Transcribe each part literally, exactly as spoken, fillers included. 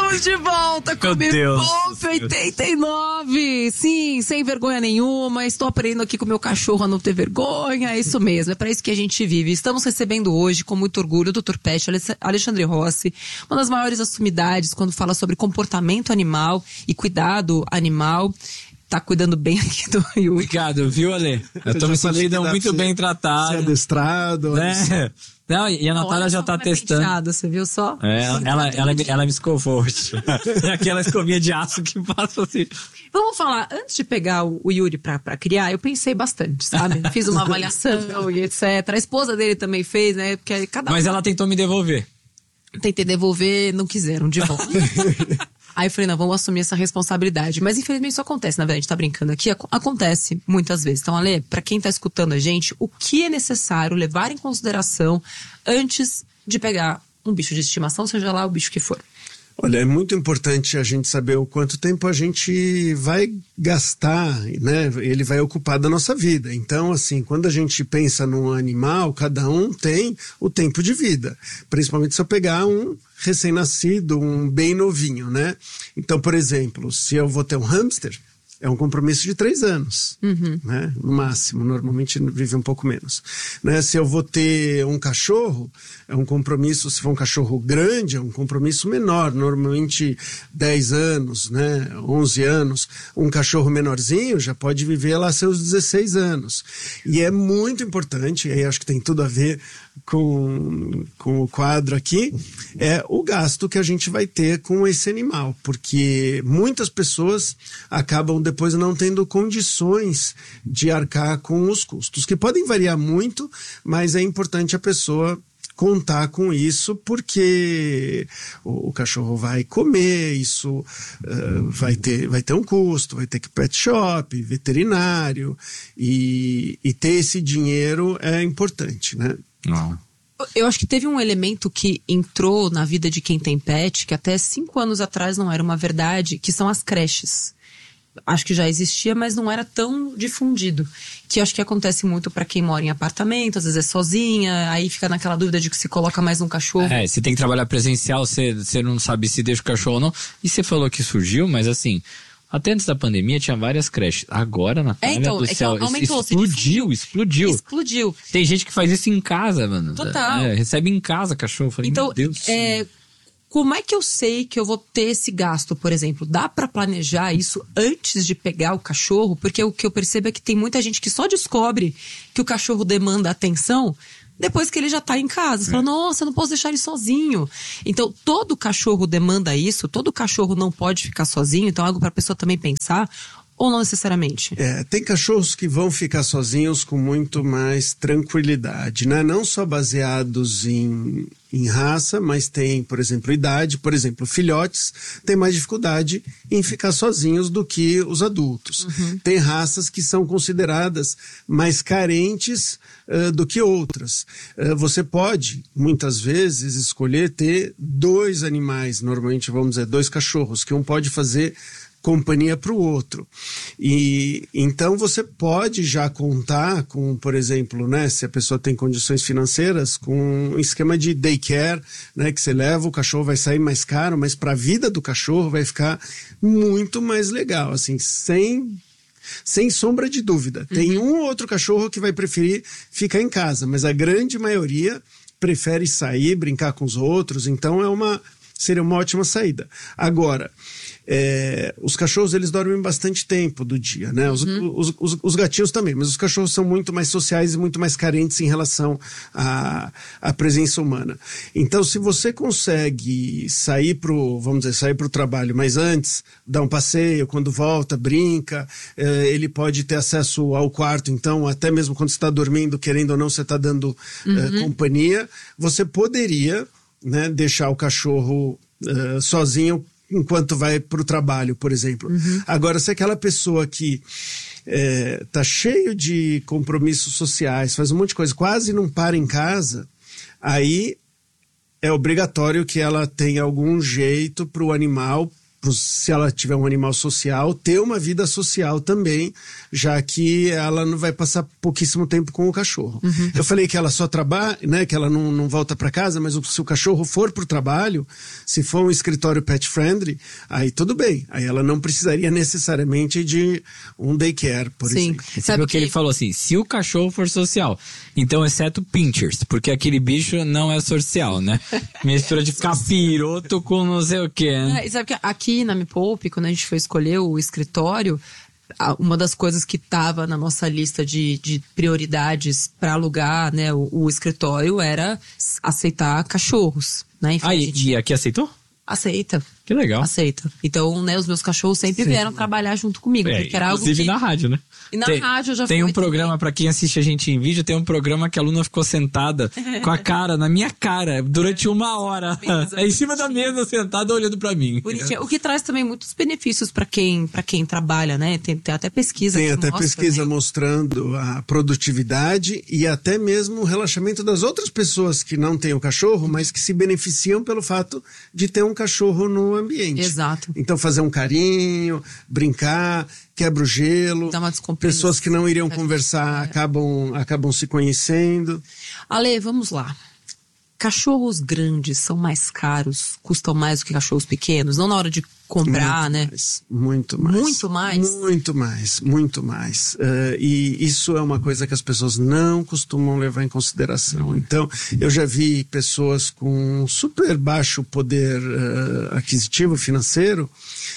Estamos de volta com o Me Poupe oitenta e nove. Sim, sem vergonha nenhuma. Estou aprendendo aqui com o meu cachorro a não ter vergonha. É isso mesmo, é para isso que a gente vive. Estamos recebendo hoje, com muito orgulho, o doutor Pet, Alexandre Rossi, uma das maiores sumidades quando fala sobre comportamento animal e cuidado animal. Tá cuidando bem aqui do Yuri. Obrigado, viu, Ale? Eu tô me sentindo muito bem tratado. Ser adestrado. Né? Não, e a Natália Olha já tá testando. Penteado, você viu só? É, ela, ela, ela, me, ela me escovou hoje. É aquela escovinha de aço que passa assim. Vamos falar, antes de pegar o, o Yuri pra, pra criar, eu pensei bastante, sabe? Fiz uma avaliação e etcétera. A esposa dele também fez, né? Porque cada Mas ela tentou me devolver. Tentei devolver, não quiseram de volta. Aí eu falei, não, vamos assumir essa responsabilidade. Mas infelizmente isso acontece, na verdade, a gente tá brincando aqui, ac- acontece muitas vezes. Então, Ale, pra quem tá escutando a gente, o que é necessário levar em consideração antes de pegar um bicho de estimação, seja lá o bicho que for? Olha, é muito importante a gente saber o quanto tempo a gente vai gastar, né? Ele vai ocupar da nossa vida. Então, assim, quando a gente pensa num animal, cada um tem o tempo de vida. Principalmente se eu pegar um recém-nascido, um bem novinho, né? Então, por exemplo, se eu vou ter um hamster, é um compromisso de três anos, uhum. né? No máximo, normalmente vive um pouco menos. Né? Se eu vou ter um cachorro, é um compromisso, se for um cachorro grande, é um compromisso menor, normalmente dez anos, né? onze anos. Um cachorro menorzinho já pode viver lá seus dezesseis anos. E é muito importante, e aí acho que tem tudo a ver com, com o quadro aqui, é o gasto que a gente vai ter com esse animal, porque muitas pessoas acabam depois não tendo condições de arcar com os custos, que podem variar muito, mas é importante a pessoa contar com isso, porque o, o cachorro vai comer, isso uh, vai, ter, vai ter um custo, vai ter que ir pet shop, veterinário, e, e ter esse dinheiro é importante, né? Não. Eu acho que teve um elemento que entrou na vida de quem tem pet, que até cinco anos atrás não era uma verdade, que são as creches. Acho que já existia, mas não era tão difundido. Que acho que acontece muito para quem mora em apartamento, às vezes é sozinha, aí fica naquela dúvida de que se coloca mais um cachorro. É, você tem que trabalhar presencial, você, você não sabe se deixa o cachorro ou não. E você falou que surgiu, mas assim, até antes da pandemia tinha várias creches. Agora, Natália, é, então, do é céu, aumentou, explodiu, explodiu. Explodiu. Tem gente que faz isso em casa, mano. Total. É, recebe em casa cachorro. Falei, então, meu Deus. É, como é que eu sei que eu vou ter esse gasto, por exemplo? Dá pra planejar isso antes de pegar o cachorro? Porque o que eu percebo é que tem muita gente que só descobre que o cachorro demanda atenção depois que ele já tá em casa. Você é. fala, nossa, eu não posso deixar ele sozinho. Então, todo cachorro demanda isso, todo cachorro não pode ficar sozinho, então é algo pra pessoa também pensar, ou não necessariamente? É, tem cachorros que vão ficar sozinhos com muito mais tranquilidade, né? Não só baseados em, em raça, mas tem, por exemplo, idade. Por exemplo, filhotes têm mais dificuldade em ficar sozinhos do que os adultos. Uhum. Tem raças que são consideradas mais carentes uh, do que outras. Uh, você pode, muitas vezes, escolher ter dois animais, normalmente vamos dizer, dois cachorros, que um pode fazer companhia para o outro. E então você pode já contar com, por exemplo, né, se a pessoa tem condições financeiras, com um esquema de daycare, né, que você leva, o cachorro vai sair mais caro, mas para a vida do cachorro vai ficar muito mais legal, assim, sem sem sombra de dúvida. Uhum. Tem um ou outro cachorro que vai preferir ficar em casa, mas a grande maioria prefere sair, brincar com os outros, então é uma, seria uma ótima saída. Agora, É, os cachorros, eles dormem bastante tempo do dia, né? Os, uhum. os, os, os gatinhos também, mas os cachorros são muito mais sociais e muito mais carentes em relação à, à presença humana. Então, se você consegue sair pro, vamos dizer, sair pro trabalho, mas antes, dar um passeio, quando volta, brinca, é, ele pode ter acesso ao quarto, então, até mesmo quando você está dormindo, querendo ou não, você está dando uhum. é, companhia, você poderia, né, deixar o cachorro é, sozinho enquanto vai para o trabalho, por exemplo. Uhum. Agora, se aquela pessoa que é, tá cheio de compromissos sociais, faz um monte de coisa, quase não para em casa, aí é obrigatório que ela tenha algum jeito para o animal se ela tiver um animal social, ter uma vida social também, já que ela não vai passar pouquíssimo tempo com o cachorro. Uhum. Eu falei que ela só trabalha, né, que ela não, não volta para casa, mas se o cachorro for pro trabalho, se for um escritório pet friendly, aí tudo bem. Aí ela não precisaria necessariamente de um daycare, por Sim. exemplo. Você viu que ele falou assim, se o cachorro for social, então exceto pinchers, porque aquele bicho não é social, né? Mistura de capiroto com não sei o quê, né? É, e sabe que aqui na Me Poupe, quando a gente foi escolher o escritório, uma das coisas que estava na nossa lista de, de prioridades para alugar, né, o, o escritório era aceitar cachorros, né? Enfim, Ah, a e, gente e aqui aceitou? aceita. Que legal. Aceita. Então, né, os meus cachorros sempre Sim. vieram trabalhar junto comigo, É, porque era algo inclusive que... na rádio, né? E na tem, rádio já Tem foi um programa, também. pra quem assiste a gente em vídeo, tem um programa que a Luna ficou sentada com a cara, na minha cara, durante uma hora. Mesa, É em cima da mesa, sentada, olhando pra mim. Bonitinho. O que traz também muitos benefícios para quem, para quem trabalha, né? Tem, tem até pesquisa Tem que até mostra, pesquisa né? mostrando a produtividade e até mesmo o relaxamento das outras pessoas que não têm o cachorro, mas que se beneficiam pelo fato de ter um cachorro no ambiente. Exato. Então fazer um carinho, brincar, quebra o gelo. Dá uma descomprimida. Pessoas que não iriam É. conversar acabam, acabam se conhecendo. Ale, vamos lá. Cachorros grandes são mais caros, custam mais do que cachorros pequenos? Não na hora de comprar, muito né? Mais, muito mais. Muito mais? Muito mais, muito mais. Uh, e isso é uma coisa que as pessoas não costumam levar em consideração. Então, eu já vi pessoas com super baixo poder uh, aquisitivo financeiro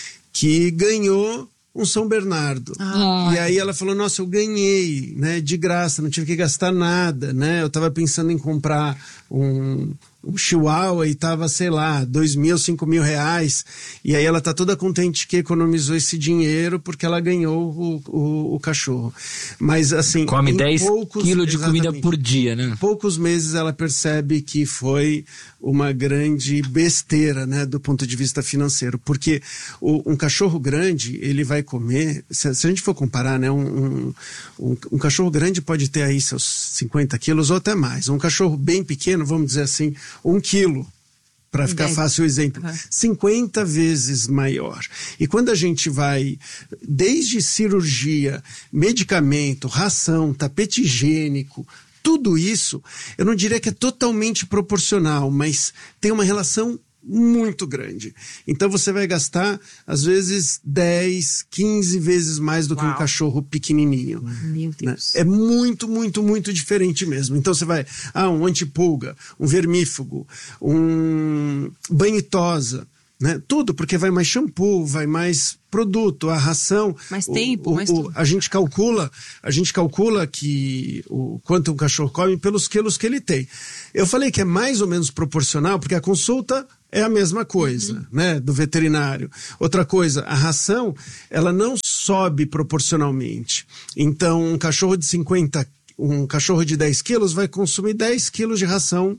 que ganhou um São Bernardo. Ah. E aí ela falou, nossa, eu ganhei, né, de graça, não tive que gastar nada, né? Eu estava pensando em comprar um, um chihuahua e tava, sei lá, dois mil, cinco mil reais. E aí ela tá toda contente que economizou esse dinheiro porque ela ganhou o, o, o cachorro. Mas assim, Come em dez poucos- quilos de comida exatamente. por dia, né? Em poucos meses ela percebe que foi uma grande besteira, né, do ponto de vista financeiro, porque o, um cachorro grande, ele vai comer, se, se a gente for comparar, né, um, um, um, um cachorro grande pode ter aí seus cinquenta quilos ou até mais, um cachorro bem pequeno, vamos dizer assim, um quilo, para ficar Dez. fácil o exemplo, Uhum. cinquenta vezes maior. E quando a gente vai, desde cirurgia, medicamento, ração, tapete higiênico, tudo isso, eu não diria que é totalmente proporcional, mas tem uma relação muito grande. Então você vai gastar, às vezes, dez, quinze vezes mais do que um Uau. cachorro pequenininho. Meu Né? Deus. É muito, muito, muito diferente mesmo. Então você vai, ah, um antipulga, um vermífugo, um banho-tosa, né? Tudo, porque vai mais shampoo, vai mais produto, a ração. Mais o- tempo, o- mais o- tudo. A gente calcula, a gente calcula que o quanto um cachorro come pelos quilos que ele tem. Eu falei que é mais ou menos proporcional, porque a consulta é a mesma coisa, Uhum. né, do veterinário. Outra coisa, a ração, ela não sobe proporcionalmente. Então, um cachorro de cinquenta, um cachorro de dez quilos vai consumir dez quilos de ração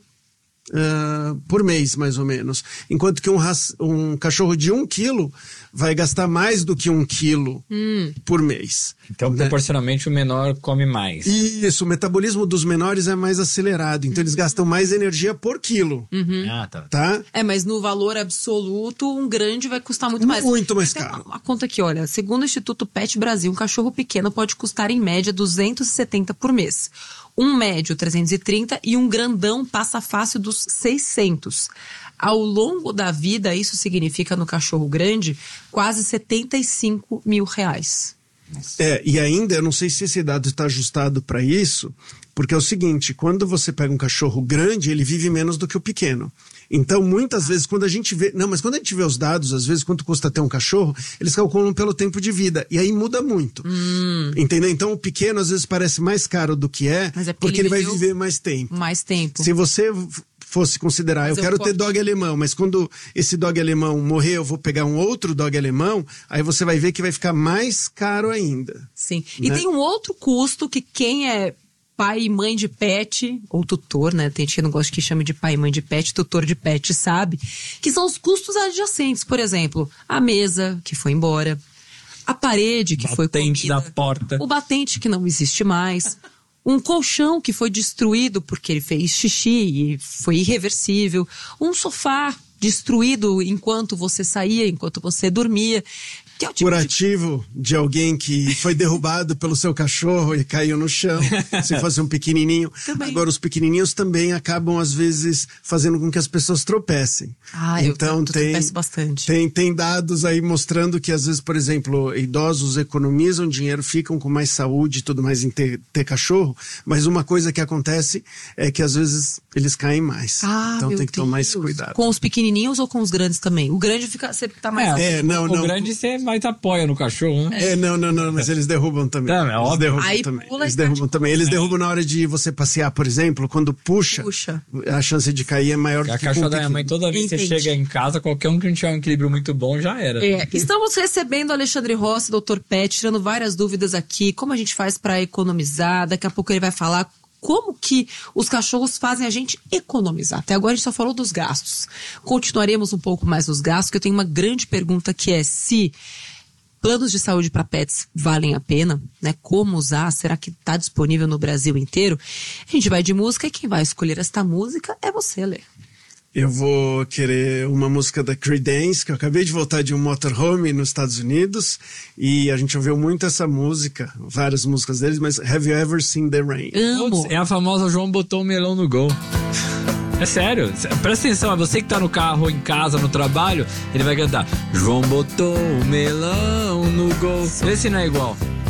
Uh, por mês, mais ou menos. Enquanto que um, raç- um cachorro de um quilo vai gastar mais do que um quilo Hum. por mês. Então, né? proporcionalmente, o menor come mais. Isso, o metabolismo dos menores é mais acelerado, então eles gastam mais energia por quilo, Ah, tá. tá? É, mas no valor absoluto, um grande vai custar muito mais. Muito mais Tem caro. Uma, uma conta aqui, olha. Segundo o Instituto Pet Brasil, um cachorro pequeno pode custar, em média, duzentos e setenta por mês. Um médio, trezentos e trinta, e um grandão passa fácil dos seiscentos. Ao longo da vida, isso significa, no cachorro grande, quase setenta e cinco mil reais. É, e ainda, eu não sei se esse dado está ajustado para isso, porque é o seguinte, quando você pega um cachorro grande, ele vive menos do que o pequeno. Então, muitas vezes, quando a gente vê... Não, mas quando a gente vê os dados, às vezes, quanto custa ter um cachorro, eles calculam pelo tempo de vida. E aí muda muito. Hum. Entendeu? Então, o pequeno, às vezes, parece mais caro do que é, Mas é porque porque ele ele vai viveu viver mais tempo. Mais tempo. Se você fosse considerar, Mas eu eu quero posso- ter dog alemão, mas quando esse dog alemão morrer, eu vou pegar um outro dog alemão, aí você vai ver que vai ficar mais caro ainda. Sim. E Né? tem um outro custo que quem é pai e mãe de pet, ou tutor, né? Tem gente que não gosta que chame de pai e mãe de pet, tutor de pet, sabe? Que são os custos adjacentes. Por exemplo, a mesa que foi embora, a parede que foi Batente comida, da porta. o batente que não existe mais, um colchão que foi destruído porque ele fez xixi e foi irreversível, um sofá destruído enquanto você saía, enquanto você dormia. Que é o tipo curativo de... de alguém que foi derrubado pelo seu cachorro e caiu no chão, se fosse um pequenininho. Também. Agora, os pequenininhos também acabam, às vezes, fazendo com que as pessoas tropecem. Ah, então, eu, eu tem, tropeço bastante. Tem, tem dados aí mostrando que, às vezes, por exemplo, idosos economizam dinheiro, ficam com mais saúde e tudo mais em ter, ter cachorro, mas uma coisa que acontece é que, às vezes, eles caem mais. Ah, então, tem que Deus. tomar esse cuidado. Com os pequenininhos ou com os grandes também? O grande fica, você tá mais... É, é não, o não. grande você mais apoia no cachorro, né? É, não, não, não, mas eles derrubam também. Não, é eles óbvio. derrubam Aí também. pula Eles e derrubam bate também. Eles derrubam na hora de você passear, por exemplo, quando puxa, Puxa. a chance de cair é maior A do que cachorra com o da minha mãe, pequeno. toda vez que você Entendi. chega em casa, qualquer um que não tiver um equilíbrio muito bom, já era. É, estamos recebendo o Alexandre Rossi, doutor Pet, tirando várias dúvidas aqui. Como a gente faz para economizar? Daqui a pouco ele vai falar como que os cachorros fazem a gente economizar. Até agora a gente só falou dos gastos. Continuaremos um pouco mais nos gastos, que eu tenho uma grande pergunta que é se planos de saúde para pets valem a pena, né? Como usar? Será que está disponível no Brasil inteiro? A gente vai de música e quem vai escolher esta música é você, Lê. Eu vou querer uma música da Creedence, que eu acabei de voltar de um motorhome nos Estados Unidos, e a gente ouviu muito essa música, várias músicas deles, mas Have You Ever Seen the Rain? Amo. Putz, é a famosa João botou o melão no gol. É sério, presta atenção, é você que tá no carro, em casa, no trabalho, ele vai cantar João botou o melão no gol. Vê se não é igual.